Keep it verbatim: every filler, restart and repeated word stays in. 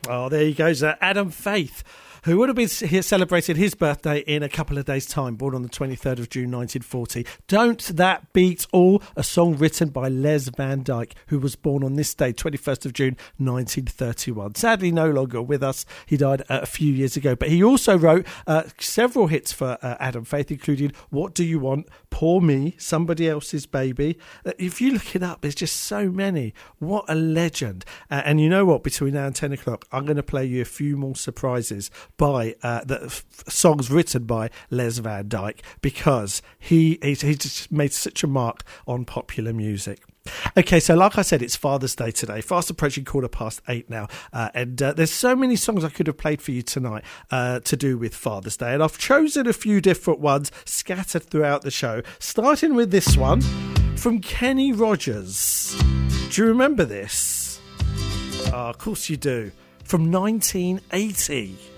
Oh, there he goes, uh, Adam Faith, who would have been here celebrating his birthday in a couple of days' time, born on the twenty-third of June nineteen forty. Don't That Beat All, a song written by Les Van Dyke, who was born on this day, twenty-first of June nineteen thirty-one. Sadly, no longer with us. He died uh, a few years ago. But he also wrote uh, several hits for uh, Adam Faith, including What Do You Want, Poor Me, Somebody Else's Baby. Uh, if you look it up, there's just so many. What a legend. Uh, and you know what? Between now and ten o'clock, I'm going to play you a few more surprises by uh, the f- songs written by Les Van Dyke, because he he's, he just made such a mark on popular music. Okay, so like I said, it's Father's Day today, fast approaching quarter past eight now, uh, and uh, there's so many songs I could have played for you tonight uh, to do with Father's Day, and I've chosen a few different ones scattered throughout the show, starting with this one from Kenny Rogers. Do you remember this? Oh, of course you do. From nineteen eighty.